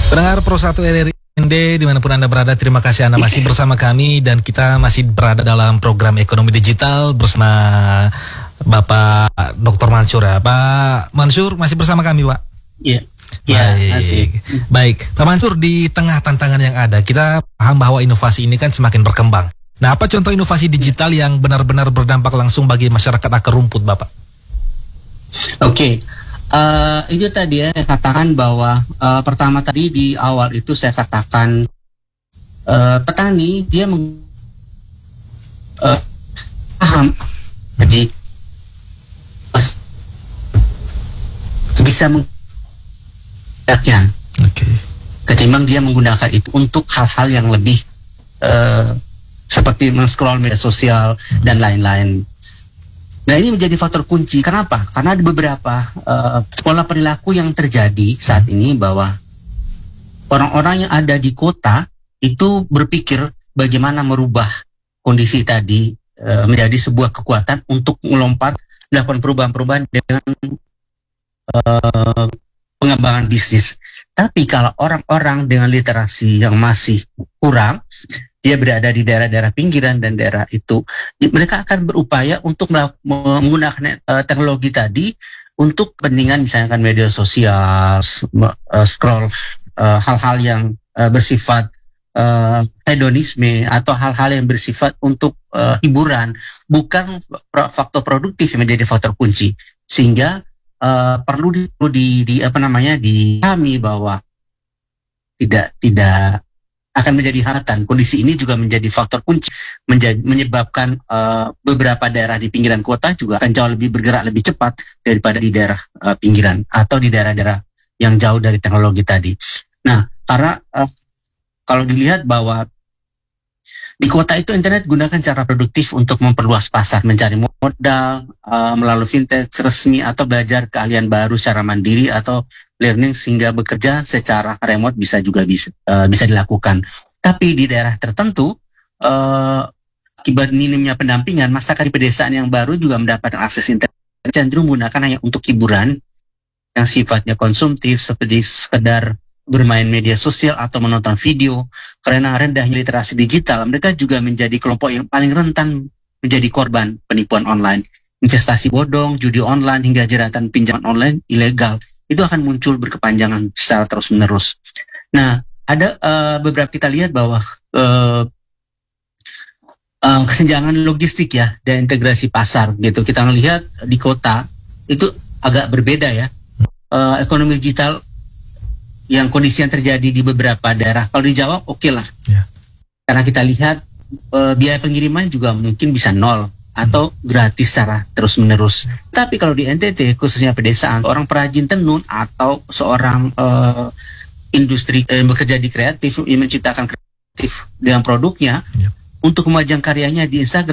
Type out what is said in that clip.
Pendengar Pro 1 RRI ND dimanapun Anda berada, terima kasih Anda masih bersama kami dan kita masih berada dalam program ekonomi digital bersama Bapak Dr. Mansur ya. Pak Mansur masih bersama kami, Pak? Iya. Baik. Baik, Pak Mansur, di tengah tantangan yang ada, kita paham bahwa inovasi ini kan semakin berkembang. Nah, apa contoh inovasi digital yang benar-benar berdampak langsung bagi masyarakat akar rumput, Bapak? Oke. Itu tadi ya, saya katakan bahwa pertama tadi di awal itu saya katakan petani dia paham, jadi bisa menggunakan, ketimbang dia menggunakan itu untuk hal-hal yang lebih seperti men-scroll media sosial dan lain-lain. Nah, ini menjadi faktor kunci. Kenapa? Karena ada beberapa pola perilaku yang terjadi saat ini bahwa orang-orang yang ada di kota itu berpikir bagaimana merubah kondisi tadi menjadi sebuah kekuatan untuk melompat, melakukan perubahan-perubahan dengan pengembangan bisnis. Tapi kalau orang-orang dengan literasi yang masih kurang, dia berada di daerah-daerah pinggiran dan daerah itu, mereka akan berupaya untuk menggunakan teknologi tadi untuk kepentingan misalkan media sosial, scroll, hal-hal yang bersifat hedonisme atau hal-hal yang bersifat untuk hiburan, bukan faktor produktif yang menjadi faktor kunci. Sehingga perlu dipahami bahwa tidak akan menjadi hambatan. Kondisi ini juga menjadi faktor kunci, menyebabkan beberapa daerah di pinggiran kota juga akan jauh lebih bergerak lebih cepat daripada di daerah pinggiran atau di daerah-daerah yang jauh dari teknologi tadi. Nah, karena kalau dilihat bahwa di kota itu internet gunakan cara produktif untuk memperluas pasar, mencari modal melalui fintech resmi atau belajar keahlian baru secara mandiri atau learning sehingga bekerja secara remote bisa dilakukan. Tapi di daerah tertentu akibat minimnya pendampingan, masyarakat di pedesaan yang baru juga mendapatkan akses internet cenderung menggunakan hanya untuk hiburan yang sifatnya konsumtif seperti sekedar bermain media sosial atau menonton video. Karena rendahnya literasi digital, mereka juga menjadi kelompok yang paling rentan menjadi korban penipuan online, investasi bodong, judi online, hingga jeratan pinjaman online ilegal. Itu akan muncul berkepanjangan secara terus-menerus. Nah, ada beberapa kita lihat bahwa kesenjangan logistik ya dan integrasi pasar gitu. Kita melihat di kota itu agak berbeda ya. Ekonomi digital yang kondisi yang terjadi di beberapa daerah. Kalau di Jawa oke lah. Yeah. Karena kita lihat biaya pengiriman juga mungkin bisa nol atau gratis secara terus-menerus. Tapi kalau di NTT khususnya pedesaan, orang perajin tenun atau seorang industri yang bekerja di kreatif, yang menciptakan kreatif dengan produknya, untuk memajang karyanya di Instagram